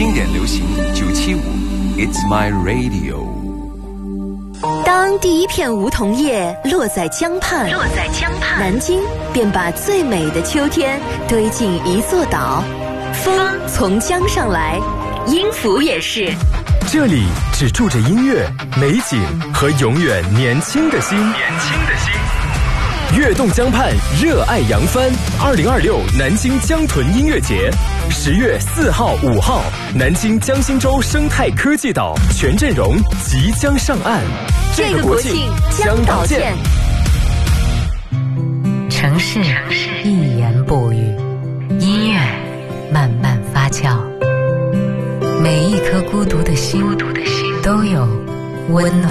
经典流行975 It's My Radio。 当第一片梧桐叶落在江畔，南京便把最美的秋天堆进一座岛。风从江上来，音符也是。 这里只住着音乐、美景和永远年轻的心。跃动江畔，热爱扬帆。2026南京江豚音乐节，10月4号、5号，南京江心洲生态科技岛全阵容即将上岸。 这个国庆江岛见。 城市一言不语，音乐慢慢发酵，每一颗孤独的心都有温暖